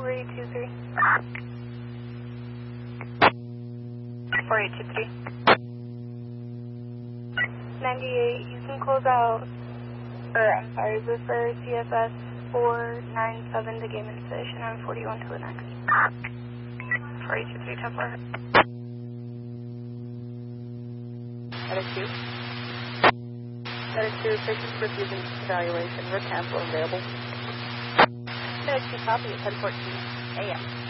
4823. 4823. 98, you can close out, or I'm sorry, refer CFS 497 to game in position on 41 to the next. 4823, 10-4. Medic 2. Medic 2, patient's refusing evaluation. We're cancel available. Medic 2, copy at 10:14 a.m.